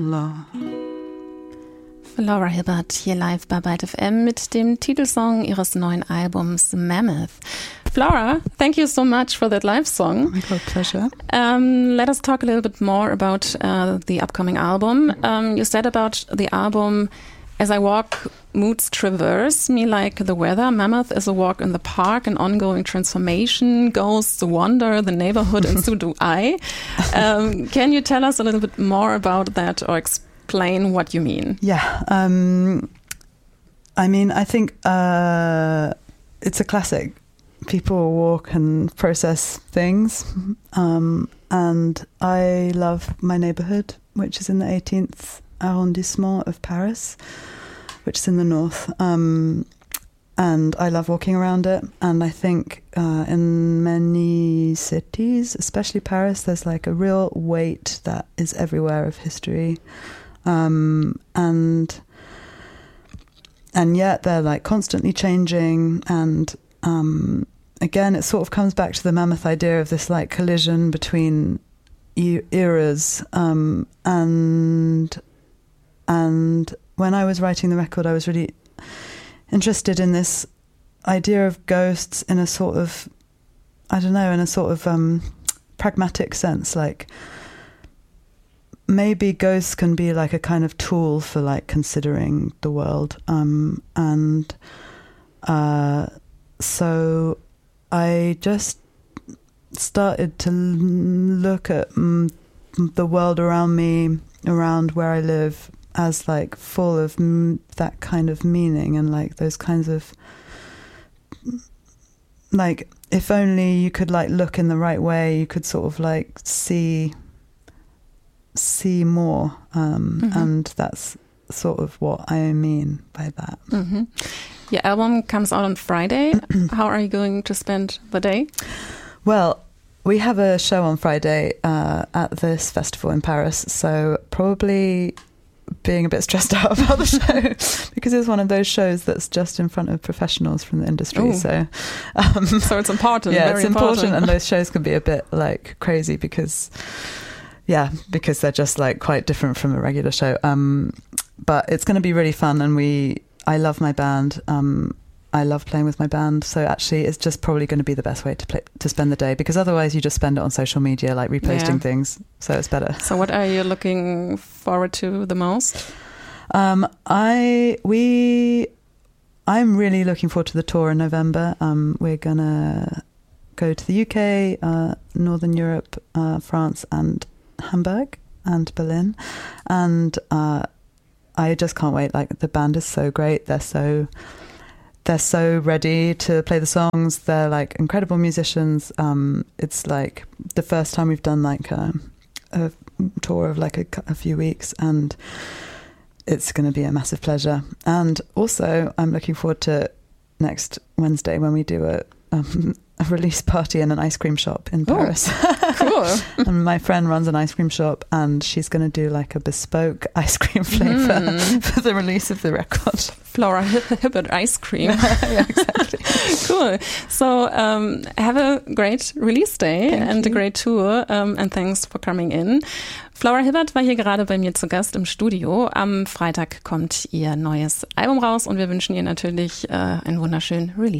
Flora Hibbert hier live bei Byte FM mit dem Titelsong ihres neuen Albums Mammoth. Flora, thank you so much for that live song. My pleasure. Let us talk a little bit more about the upcoming album. You said about the album, as I walk, moods traverse me like the weather. Mammoth is a walk in the park, an ongoing transformation. Ghosts wander the neighborhood, and so do I. Can you tell us a little bit more about that or explain what you mean? Yeah. I mean, I think it's a classic. People walk and process things. And I love my neighborhood, which is in the 18th arrondissement of Paris, which is in the north. And I love walking around it. And I think in many cities, especially Paris, there's like a real weight that is everywhere of history. And yet they're like constantly changing. And again, it sort of comes back to the Mammoth idea of this like collision between eras. And when I was writing the record, I was really interested in this idea of ghosts in a sort of, I don't know, in a sort of pragmatic sense. Like maybe ghosts can be like a kind of tool for like considering the world. So I just started to look at the world around me, around where I live, as like full of that kind of meaning and like those kinds of like, if only you could like look in the right way, you could sort of like see more. And that's sort of what I mean by that. Mm-hmm. Your album comes out on Friday. How are you going to spend the day? Well, we have a show on Friday at this festival in Paris, so probably being a bit stressed out about the show because it's one of those shows that's just in front of professionals from the industry. Ooh. So it's important. Yeah, very it's important, and those shows can be a bit like crazy because they're just like quite different from a regular show. But it's going to be really fun, and I love my band. I love playing with my band, so actually it's just probably going to be the best way to spend the day, because otherwise you just spend it on social media, like reposting things, so it's better. So what are you looking forward to the most? I'm really looking forward to the tour in November. We're gonna go to the UK, Northern Europe, France and Hamburg and Berlin, and I just can't wait. Like, the band is so great. They're so ready to play the songs. They're like incredible musicians. It's like the first time we've done like a tour of like a few weeks, and it's going to be a massive pleasure. And also I'm looking forward to next Wednesday when we do a release party in an ice cream shop in Paris. Cool. And my friend runs an ice cream shop, and she's going to do like a bespoke ice cream flavor for the release of the record. Flora Hibbert ice cream. Yeah, exactly. Cool. So have a great release day and a great tour, and thanks for coming in. Flora Hibbert war hier gerade bei mir zu Gast im Studio. Am Freitag kommt ihr neues Album raus und wir wünschen ihr natürlich einen wunderschönen Release.